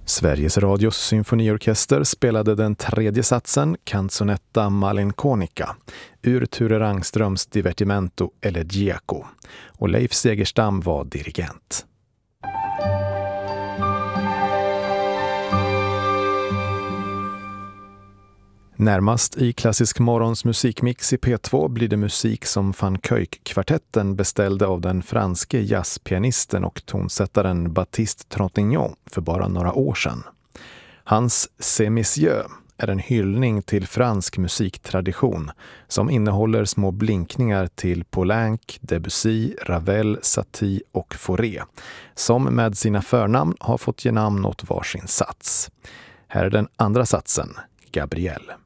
Sveriges Radios symfoniorkester spelade den tredje satsen, Canzonetta Malinconica, ur Ture Rangströms Divertimento Elegiaco, och Leif Segerstam var dirigent. Närmast i Klassisk morgons musikmix i P2 blir det musik som Van Kuyk-kvartetten beställde av den franske jazzpianisten och tonsättaren Baptiste Trintignant för bara några år sedan. Hans C'est Messieurs är en hyllning till fransk musiktradition som innehåller små blinkningar till Poulenc, Debussy, Ravel, Satie och Fauré, som med sina förnamn har fått ge namn åt varsin sats. Här är den andra satsen, Gabrielle.